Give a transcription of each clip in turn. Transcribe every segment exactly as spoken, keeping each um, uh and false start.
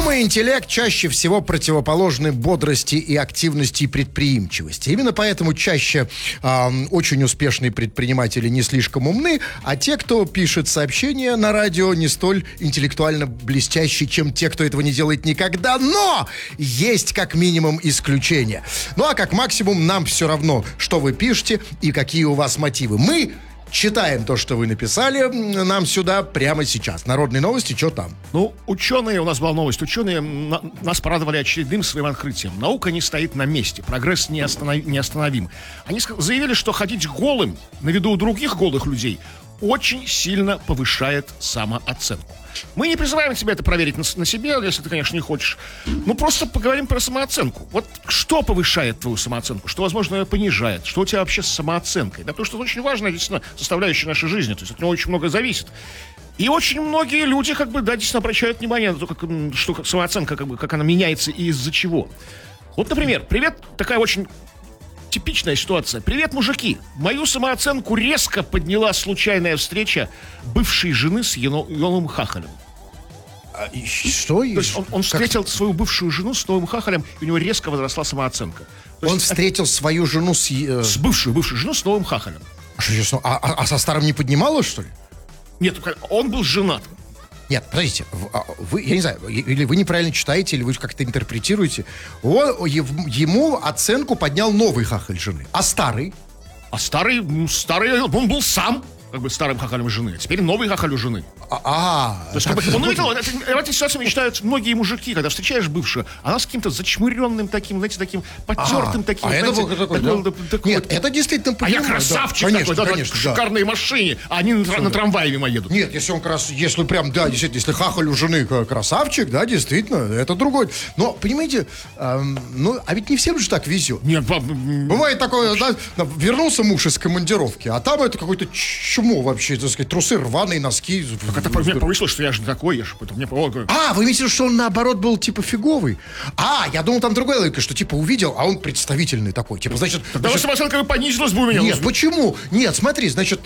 Ум и интеллект чаще всего противоположны бодрости и активности и предприимчивости. Именно поэтому чаще э, очень успешные предприниматели не слишком умны, а те, кто пишет сообщения на радио, не столь интеллектуально блестящие, чем те, кто этого не делает никогда. Но есть как минимум исключения. Ну а как максимум нам все равно, что вы пишете и какие у вас мотивы. Мы читаем то, что вы написали нам сюда прямо сейчас. Народные новости, что там? Ну, ученые, у нас была новость, ученые на, нас порадовали очередным своим открытием. Наука не стоит на месте, прогресс не, останов, не остановим. Они заявили, что ходить голым на виду у других голых людей очень сильно повышает самооценку. Мы не призываем тебя это проверить на, на себе, если ты, конечно, не хочешь. Ну, просто поговорим про самооценку. Вот что повышает твою самооценку? Что, возможно, ее понижает? Что у тебя вообще с самооценкой? Да, потому что это очень важная, действительно, составляющая нашей жизни. То есть от него очень много зависит. И очень многие люди, как бы, да, действительно обращают внимание на то, как, что как самооценка, как бы, как она меняется и из-за чего. Вот, например, привет, такая очень типичная ситуация. Привет, мужики. Мою самооценку резко подняла случайная встреча бывшей жены с новым хахалем. А, и что? То есть он, он встретил как? свою бывшую жену с новым хахалем, и у него резко возросла самооценка. То он есть, встретил это... свою жену с... Э... С бывшую, бывшую жену с новым хахалем. А, что, а, а, а со старым не поднималось, что ли? Нет, он был женат. Нет, подождите, вы, я не знаю, или вы неправильно читаете, или вы как-то интерпретируете. Он, ему оценку поднял новый хахаль жены, а старый? А старый, старый, он был сам как бы старым хахалем жены, а теперь новый хахаль у жены. А, то есть, как бы, он увидел, это, в этой ситуации мечтают многие мужики, когда встречаешь бывшую, она с каким-то зачмыренным таким, знаете, таким потертым а, таким. А знаете, это был такой, такой, да? такой, Нет, вот, это действительно понимаю. А я красавчик да. Конечно, такой, конечно, да, да. в шикарной машине, а они на, на трамвае мимо едут. Нет, если он крас, если прям, да, действительно, если хахаль у жены красавчик, да, действительно, это другой. Но, понимаете, эм, ну, а ведь не всем же так везет. Нет, бывает такое, да, вернулся муж из командировки, а там это какое-то чмо вообще, так сказать, трусы рваные, носки. Так это мне повысилось, что я же не такой, я же мне помогаю. А, вы имеете в виду, что он наоборот был типа фиговый? А, я думал, там другая логика, что типа увидел, а он представительный такой. Типа, значит. Тогда значит... самооценка понизилась бы у меня. Нет, почему? Нет, смотри, значит,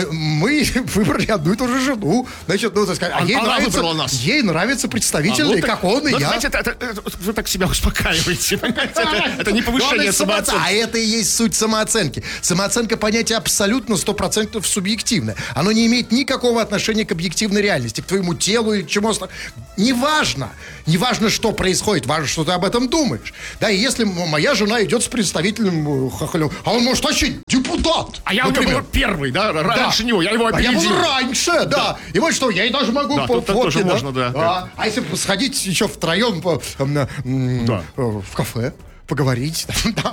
мы выбрали одну и ту же жену. Значит, ну, так сказать, а ей она нравится, нас. ей нравится представительный, а, ну, так, как он и ну, я. Знаете, это, это, это, вы так себя успокаиваете, понимаете? Это, это не повышение самооценки. А это и есть суть самооценки. Самооценка понятие абсолютно сто процентов субъективное. Оно не имеет никакого отношения к объективной реальности, к твоему телу или к чему. Неважно, неважно, что происходит, важно, что ты об этом думаешь. Да, и если моя жена идет с представительным хахалем, а он, может, вообще депутат. А я например. у него был первый, да, раньше да. него, я его опередил. А я был раньше, да. да. И вот что, я и даже могу да, по фотке, тоже да. можно, да. А, а если сходить еще втроем по, да. в кафе, поговорить.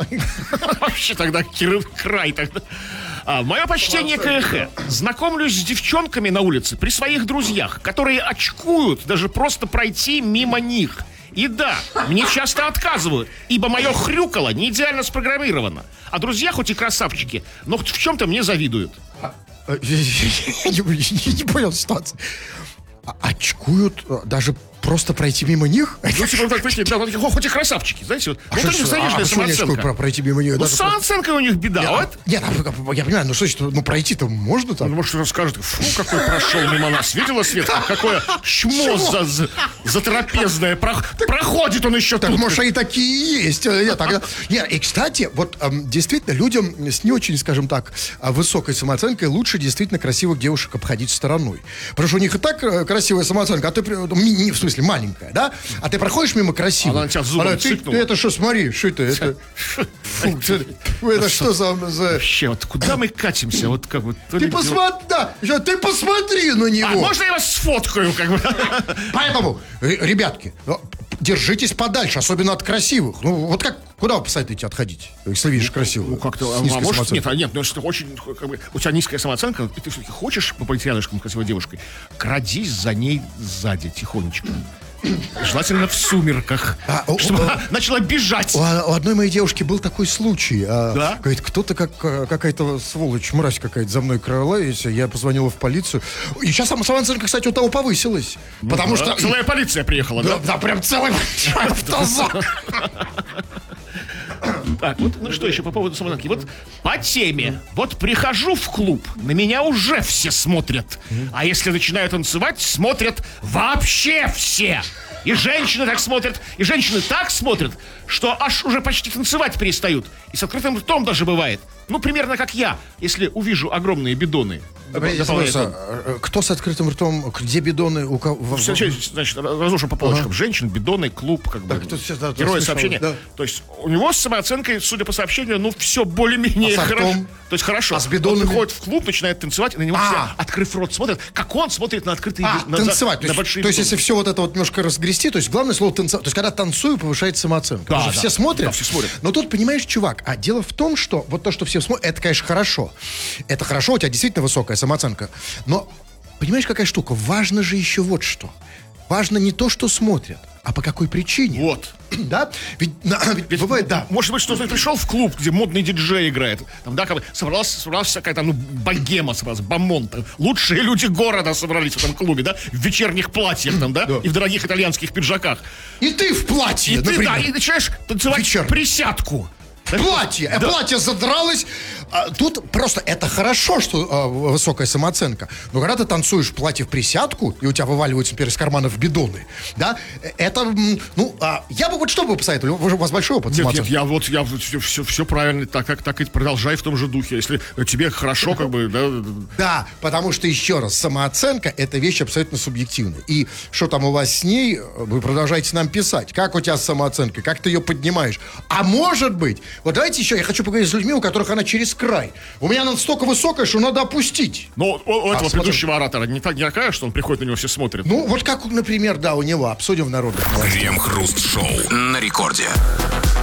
Вообще тогда край тогда. А, мое почтение к эхе. Знакомлюсь с девчонками на улице при своих друзьях, которые очкуют даже просто пройти мимо них. И да, мне часто отказывают, ибо мое хрюкало не идеально спрограммировано. А друзья хоть и красавчики, но хоть в чем-то мне завидуют. Я не понял ситуацию. Очкуют даже просто пройти мимо них? Ну, типа, так, знаете, да, хоть и красавчики, знаете, вот. А вот что, у них заниженная а, самооценка. А пройти мимо них? Ну, с самооценкой у них беда, нет, вот. Нет, а, я понимаю, ну что, ну пройти-то можно там? Ну, может, кто скажет, фу, какой прошел мимо нас. Видела, Светка? Какое чмо за, за, за трапезное. Про, проходит он еще так, тут. Может, и такие есть. Нет, тогда... Нет, и, кстати, вот эм, действительно, людям с не очень, скажем так, высокой самооценкой лучше действительно красивых девушек обходить стороной. Потому что у них и так красивая самооценка, а ты, не, в смысле, маленькая, да? А ты проходишь мимо красивой. Она на тебя зубом ты, ты это что, смотри, что это? Это, фу, это, это что за, за... Вообще, вот куда мы катимся? Вот как бы... Ты посмотри, да, ты посмотри на него. А можно я вас сфоткаю, как бы? Поэтому, ребятки, держитесь подальше, особенно от красивых. Ну, вот как, куда вы посоветуете отходить, если видишь красивую? Ну, как-то, а может, нет, а нет, ну, если ты очень, как бы, у тебя низкая самооценка, и ты все-таки хочешь пойти рядышком с красивой девушкой, крадись за ней сзади, тихонечко. Желательно в сумерках, а, чтобы о, она о, начала бежать. У, у одной моей девушки был такой случай. А, да? Говорит, кто-то, как, какая-то сволочь, мразь какая-то за мной кралась. Я позвонила в полицию. И сейчас самооценка, кстати, у того повысилась. Ну, потому да. что... Целая полиция приехала, да? Да, да прям целая автозак. Так, вот, ну что еще по поводу самооценки? Вот по теме. Вот прихожу в клуб, на меня уже все смотрят. А если начинаю танцевать, смотрят вообще все. И женщины так смотрят, и женщины так смотрят, что аж уже почти танцевать перестают. И с открытым ртом даже бывает. Ну, примерно как я, если увижу огромные бидоны. Кто с открытым ртом? Где бидоны? У кого? Значит, разложим по полочкам. Ага. Женщин, бидоны, клуб, как бы. Да, все, да, герои сообщения. Да. То есть у него с самооценкой, судя по сообщению, ну, все более-менее а хорошо. То есть хорошо. А с бидонами? Он приходит в клуб, начинает танцевать, и на него а. все, открыв рот, смотрят, как он смотрит на открытые а, на, танцевать. На, то, на есть, то есть, если все вот это вот немножко разгрести, то есть главное слово танцевать. То есть, когда танцую, повышается самооценка. Да, да. Все смотрят. Да, все смотрят. Но тут, понимаешь, чувак, а дело в том, что вот то, что все смотрят, это, конечно, хорошо. Это хорошо, у тебя действительно высокая самооценка. Но, понимаешь, какая штука? Важно же еще вот что. Важно не то, что смотрят, а по какой причине. Вот. Да? Ведь, на, ведь, ведь бывает, да. Может быть, что ты пришел в клуб, где модный диджей играет. Там, да, как бы собралась, собралась какая-то, ну, богема собралась, бомон. Там, лучшие люди города собрались в этом клубе, да? В вечерних платьях там, да? И в дорогих итальянских пиджаках. И ты в платье, И например. ты, да, и начинаешь танцевать вечерний. Присядку. Платье, да. Платье задралось. А, тут просто это хорошо, что а, высокая самооценка. Но когда ты танцуешь в платье в присядку, и у тебя вываливаются, например, из карманов бидоны, да, это, ну, а, я бы вот что бы посоветовал? У вас большой опыт самооценки? Нет, нет, я вот, я все, все, все правильно, так, как, так и продолжай в том же духе. Если тебе хорошо, как бы, да. Да, потому что, еще раз, самооценка — это вещь абсолютно субъективная. И что там у вас с ней, вы продолжаете нам писать. Как у тебя с самооценкой, как ты ее поднимаешь? А может быть, вот давайте еще, я хочу поговорить с людьми, у которых она через край. У меня она настолько высокая, что надо опустить. Ну, у, у этого а, предыдущего оратора не, так, не такая, что он приходит, на него все смотрят. Ну, вот как, например, да, у него. Обсудим в народных новостях. Крем-хруст-шоу на рекорде.